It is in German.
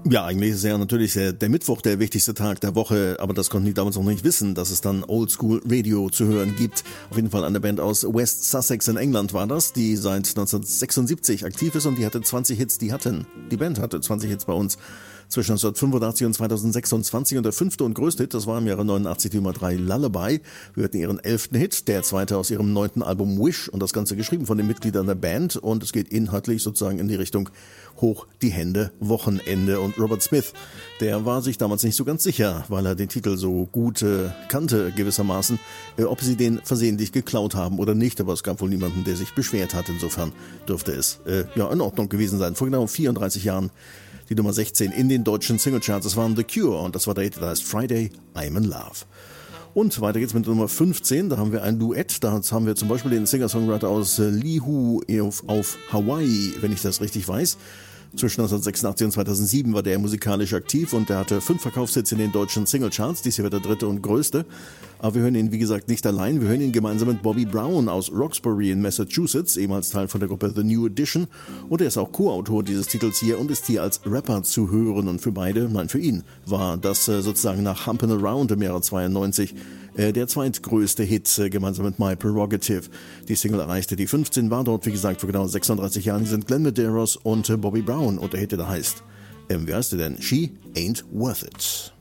Ja, eigentlich ist ja natürlich der Mittwoch der wichtigste Tag der Woche, aber das konnten die damals noch nicht wissen, dass es dann Oldschool Radio zu hören gibt. Auf jeden Fall eine Band aus West Sussex in England war das, die seit 1976 aktiv ist und die hatte 20 Hits, die Band hatte 20 Hits bei uns zwischen 1985 und 2026 und der fünfte und größte Hit, das war im Jahre 89 die Nummer 3 Lullaby. Wir hörten ihren 11. Hit, der zweite aus ihrem 9. Album Wish und das Ganze geschrieben von den Mitgliedern der Band und es geht inhaltlich sozusagen in die Richtung Hoch die Hände, Wochenende und Robert Smith, der war sich damals nicht so ganz sicher, weil er den Titel so gut kannte gewissermaßen, ob sie den versehentlich geklaut haben oder nicht, aber es gab wohl niemanden, der sich beschwert hat, insofern dürfte es in Ordnung gewesen sein. Vor genau 34 Jahren die Nummer 16 in den deutschen Singlecharts, das waren The Cure und das war der Hit, der heißt Friday, I'm in Love. Und weiter geht's mit Nummer 15, da haben wir ein Duett, da haben wir zum Beispiel den Singer-Songwriter aus Lihu auf Hawaii, wenn ich das richtig weiß. Zwischen 1986 und 2007 war der musikalisch aktiv und er hatte 5 Verkaufshits in den deutschen Singlecharts. Dies hier wird der dritte und größte. Aber wir hören ihn, wie gesagt, nicht allein. Wir hören ihn gemeinsam mit Bobby Brown aus Roxbury in Massachusetts, ehemals Teil von der Gruppe The New Edition. Und er ist auch Co-Autor dieses Titels hier und ist hier als Rapper zu hören. Und für ihn war das sozusagen nach Humpin' Around im Jahre 92 der zweitgrößte Hit gemeinsam mit My Prerogative. Die Single erreichte die 15, war dort, wie gesagt, vor genau 36 Jahren. Die sind Glenn Medeiros und Bobby Brown und der Hit, der heißt, wie heißt der denn? She Ain't Worth It.